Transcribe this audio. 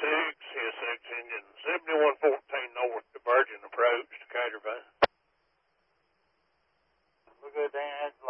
CSX engine 7114 north to Virgin approach to Caterpillar. We're good, Dan.